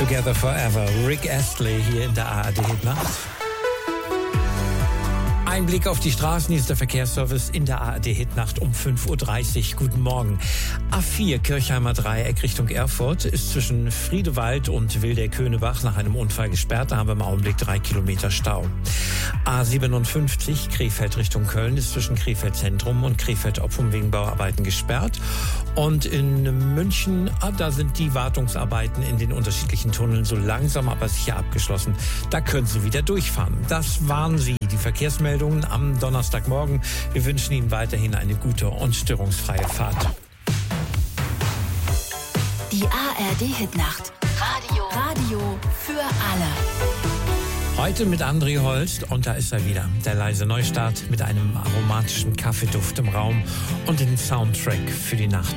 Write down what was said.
Together Forever. Rick Astley hier in der ARD-Hitnacht. Ein Blick auf die Straßen, hier ist der Verkehrsservice in der ARD-Hitnacht um 5.30 Uhr. Guten Morgen. A4 Kirchheimer Dreieck Richtung Erfurt ist zwischen Friedewald und Wildeck-Köhnebach nach einem Unfall gesperrt. Da haben wir im Augenblick 3 Kilometer Stau. A57 Krefeld Richtung Köln ist zwischen Krefeld Zentrum und Krefeld Oppum wegen Bauarbeiten gesperrt. Und in München, da sind die Wartungsarbeiten in den unterschiedlichen Tunneln so langsam aber sicher abgeschlossen. Da können Sie wieder durchfahren. Das waren sie, die Verkehrsmeldungen am Donnerstagmorgen. Wir wünschen Ihnen weiterhin eine gute und störungsfreie Fahrt. Die ARD-Hitnacht. Radio für alle. Heute mit André Holst und da ist er wieder. Der leise Neustart mit einem aromatischen Kaffeeduft im Raum und den Soundtrack für die Nacht.